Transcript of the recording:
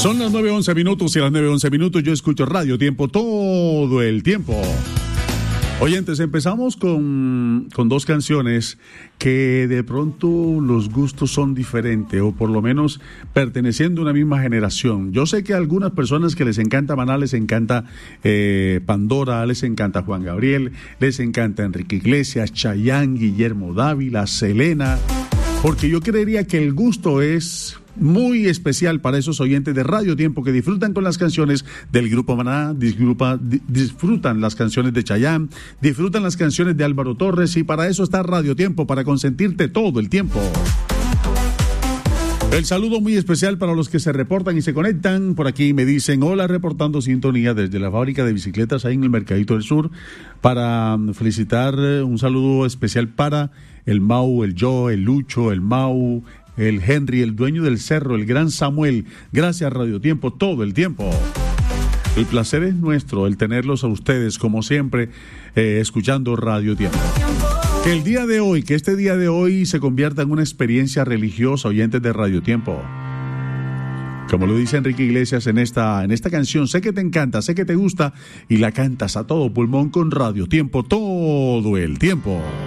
Son las 9:11 minutos y a las 9:11 minutos yo escucho Radio Tiempo todo el tiempo. Oyentes, empezamos con dos canciones que de pronto los gustos son diferentes o por lo menos perteneciendo a una misma generación. Yo sé que a algunas personas que les encanta Maná, les encanta Pandora, les encanta Juan Gabriel, les encanta Enrique Iglesias, Chayanne, Guillermo Dávila, Selena, porque yo creería que el gusto es muy especial para esos oyentes de Radio Tiempo que disfrutan con las canciones del Grupo Maná, disfrutan las canciones de Chayanne, disfrutan las canciones de Álvaro Torres, y para eso está Radio Tiempo, para consentirte todo el tiempo. El saludo muy especial para los que se reportan y se conectan. Por aquí me dicen, hola, reportando sintonía desde la fábrica de bicicletas ahí en el Mercadito del Sur, para felicitar, un saludo especial para el Mau, el Joe, el Lucho, el Mau, el Henry, el dueño del cerro, el gran Samuel. Gracias, Radio Tiempo, todo el tiempo. El placer es nuestro, el tenerlos a ustedes, como siempre, escuchando Radio Tiempo. Que el día de hoy, que este día de hoy se convierta en una experiencia religiosa, oyentes de Radio Tiempo. Como lo dice Enrique Iglesias en esta canción, sé que te encanta, sé que te gusta y la cantas a todo pulmón con Radio Tiempo todo el tiempo.